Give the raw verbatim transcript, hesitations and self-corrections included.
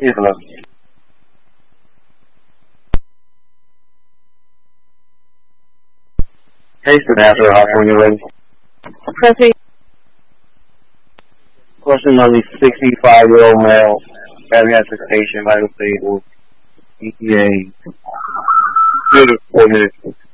Yes, hello. Hey, Senator, how are you doing? Proceed. Question on the sixty-five-year-old male having attestation, vital stable, E T A, three to four minutes.